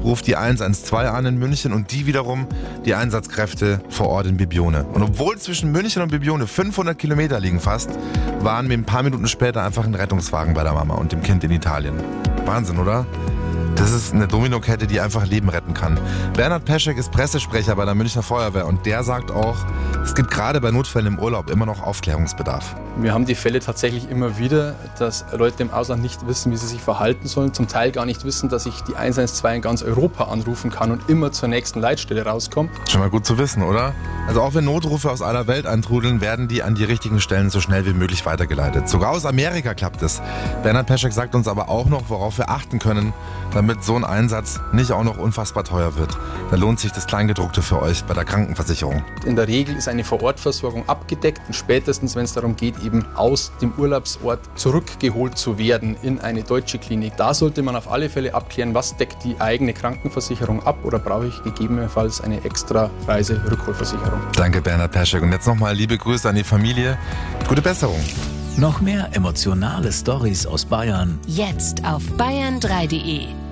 ruft die 112 an in München und die wiederum die Einsatzkräfte vor Ort in Bibione. Und obwohl zwischen München und Bibione 500 Kilometer liegen fast, waren wir ein paar Minuten später einfach ein Rettungswagen bei der Mama und dem Kind in Italien. Wahnsinn, oder? Das ist eine Dominokette, die einfach Leben retten kann. Bernhard Peschek ist Pressesprecher bei der Münchner Feuerwehr und der sagt auch, es gibt gerade bei Notfällen im Urlaub immer noch Aufklärungsbedarf. Wir haben die Fälle tatsächlich immer wieder, dass Leute im Ausland nicht wissen, wie sie sich verhalten sollen, zum Teil gar nicht wissen, dass ich die 112 in ganz Europa anrufen kann und immer zur nächsten Leitstelle rauskomme. Schon mal gut zu wissen, oder? Also auch wenn Notrufe aus aller Welt eintrudeln, werden die an die richtigen Stellen so schnell wie möglich weitergeleitet. Sogar aus Amerika klappt es. Bernhard Peschek sagt uns aber auch noch, worauf wir achten können, damit so ein Einsatz nicht auch noch unfassbar teuer wird. Da lohnt sich das Kleingedruckte für euch bei der Krankenversicherung. In der Regel ist eine Vorortversorgung abgedeckt und spätestens, wenn es darum geht, eben aus dem Urlaubsort zurückgeholt zu werden in eine deutsche Klinik. Da sollte man auf alle Fälle abklären, was deckt die eigene Krankenversicherung ab oder brauche ich gegebenenfalls eine extra Reiserückholversicherung. Danke Bernhard Peschek und jetzt nochmal liebe Grüße an die Familie. Gute Besserung. Noch mehr emotionale Storys aus Bayern. Jetzt auf bayern3.de.